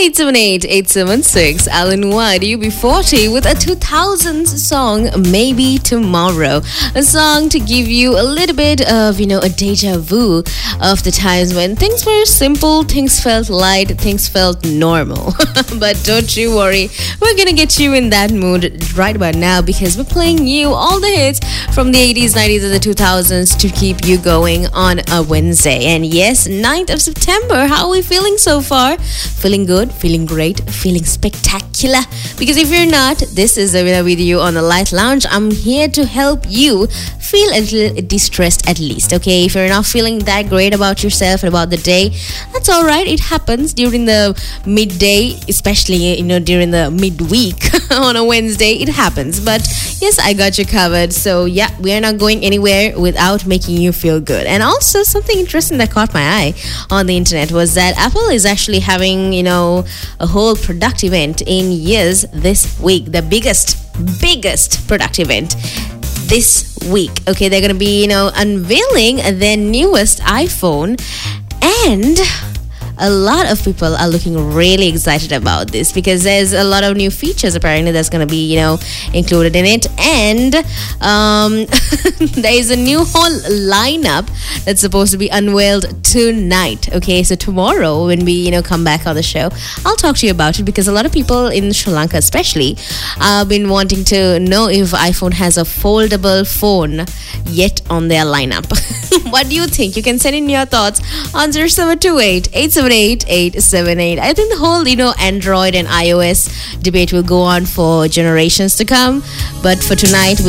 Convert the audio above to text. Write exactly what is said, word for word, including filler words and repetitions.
eight seven eight, eight seven six. Alan White, U B forty with a two thousands song, Maybe Tomorrow. A song to give you a little bit of, you know, a deja vu of the times when things were simple, things felt light, things felt normal. But don't you worry, we're gonna get you in that mood right about now because we're playing you all the hits from the eighties, nineties, and the two thousands to keep you going on a Wednesday. And yes, ninth of September, how are we feeling so far? Feeling good, feeling great, feeling spectacular. Because if you're not, this is Avina with you on the Light Lounge. I'm here to help you feel a little distressed at least, okay? If you're not feeling that great about yourself and about the day, that's all right. It happens during the midday, especially, you know, during the midweek on a Wednesday. It happens. But yes, I got you covered. So yeah, we are not going anywhere without making you feel good. And also something interesting that caught my eye on the internet was that Apple is actually having, you know, a whole product event in years this week. The biggest, biggest product event this week. Okay, they're going to be, you know, unveiling their newest iPhone, and a lot of people are looking really excited about this because there's a lot of new features apparently that's going to be, you know, included in it. And um, there is a new whole lineup that's supposed to be unveiled tonight. Okay, so tomorrow when we, you know, come back on the show, I'll talk to you about it because a lot of people in Sri Lanka especially have been wanting to know if iPhone has a foldable phone yet on their lineup. What do you think? You can send in your thoughts on zero seven two eight, eight seven eight, eight seven eight. I think the whole, you know, Android and iOS debate will go on for generations to come. But for tonight,